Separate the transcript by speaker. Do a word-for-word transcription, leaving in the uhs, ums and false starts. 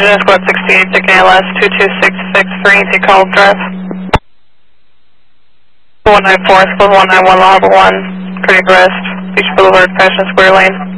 Speaker 1: Engine Squad sixty-eight, to K L S two two six six three, take call drive. one nine four, Squad one nine one, Lava one, cardiac arrest, Beach Boulevard, Passion Square Lane.